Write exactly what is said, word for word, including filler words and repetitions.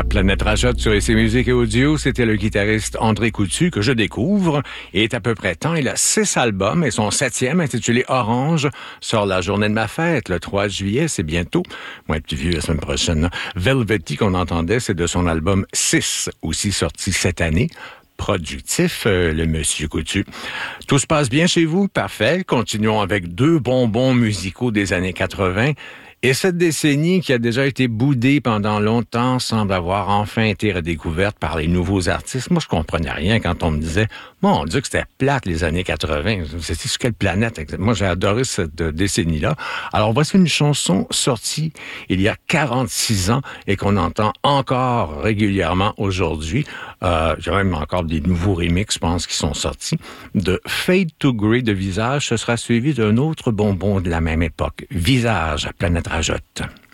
Planète Rajotte sur I C Musique et Audio, c'était le guitariste André Coutu que je découvre. Il est à peu près temps. Il a six albums et son septième, intitulé Orange, sort la journée de ma fête, le trois juillet, c'est bientôt. Moi, plus vieux la semaine prochaine. Hein? Velvety qu'on entendait, c'est de son album six, aussi sorti cette année. Productif, euh, le monsieur Coutu. Tout se passe bien chez vous? Parfait. Continuons avec deux bonbons musicaux des années quatre-vingts. Et cette décennie qui a déjà été boudée pendant longtemps semble avoir enfin été redécouverte par les nouveaux artistes. Moi, je comprenais rien quand on me disait « Mon Dieu, que c'était plate les années quatre-vingts. » C'était sur quelle planète? Moi, j'ai adoré cette décennie-là. Alors, voici une chanson sortie il y a quarante-six ans et qu'on entend encore régulièrement aujourd'hui. Euh, j'ai même encore des nouveaux remixes, je pense, qui sont sortis. De Fade to Grey de Visage, ce sera suivi d'un autre bonbon de la même époque. Visage, Planète Rajotte.